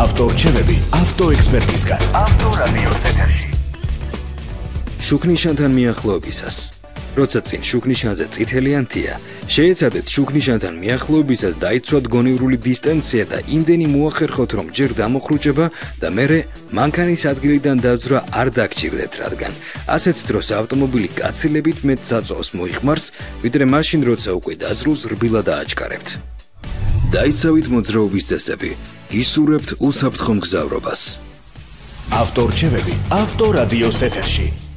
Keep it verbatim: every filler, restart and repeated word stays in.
ავტორჩევები ავტოექსპერტისგან. ავტორადიოს ეთერში. შუქნიშანთან მიახლოებისას. როცა წინ შუქნიშანზე წითელი ანთია, შეეცადეთ შუქნიშანთან მიახლოებისას დაიცვათ გონივრული დისტანცია და იმდენი მოახერხოთ, რომ ჯერ გამოხრუჭება და მერე მანქანის ადგილიდან დაძვრა არ დაგჭირდეთ, რადგან ასეთ დროს ავტომობილი კაცილებით მეტ საწვავს მოიხმარს, ვიდრე მაშინ, როცა უკვე დაძრულს რბილად ააჩქარებთ. დაიცავით მოძრაობის წესები, ისურვებთ უსაფრთხო მგზავრობას. ავტორჩევები ავტორადიოს ეთერში.